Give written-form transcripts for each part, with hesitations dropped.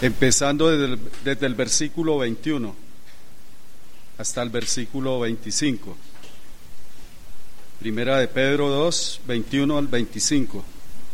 empezando desde el versículo 21 hasta el versículo 25. Primera de Pedro 2, 21 al 25.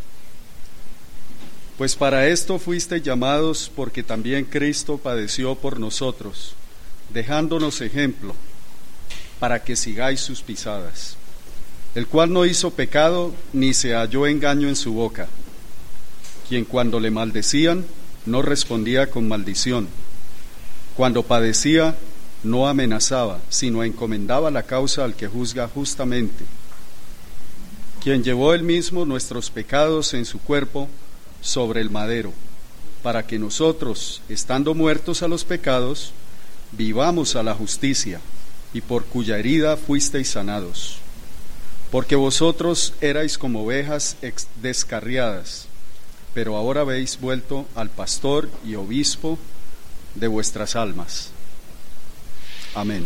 Pues para esto fuisteis llamados, porque también Cristo padeció por nosotros, dejándonos ejemplo, para que sigáis sus pisadas, el cual no hizo pecado, ni se halló engaño en su boca, quien cuando le maldecían, no respondía con maldición, cuando padecía, no amenazaba, sino encomendaba la causa al que juzga justamente, quien llevó él mismo nuestros pecados en su cuerpo sobre el madero, para que nosotros, estando muertos a los pecados, vivamos a la justicia, y por cuya herida fuisteis sanados. Porque vosotros erais como ovejas descarriadas, pero ahora habéis vuelto al pastor y obispo de vuestras almas. Amén.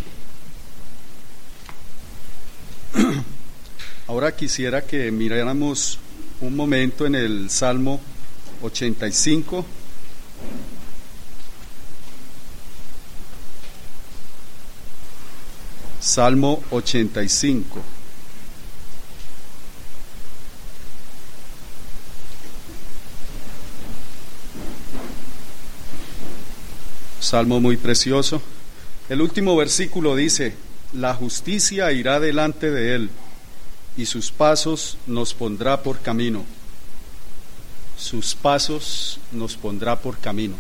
Ahora quisiera que miráramos un momento en el Salmo 85. Salmo 85. Salmo muy precioso. El último versículo dice: la justicia irá delante de él, y sus pasos nos pondrá por camino. Sus pasos nos pondrá por camino.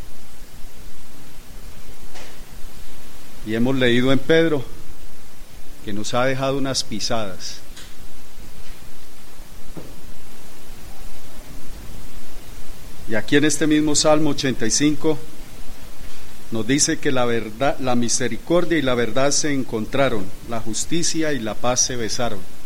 Y hemos leído en Pedro que nos ha dejado unas pisadas. Y aquí en este mismo Salmo 85 nos dice que la verdad, la misericordia y la verdad se encontraron, la justicia y la paz se besaron.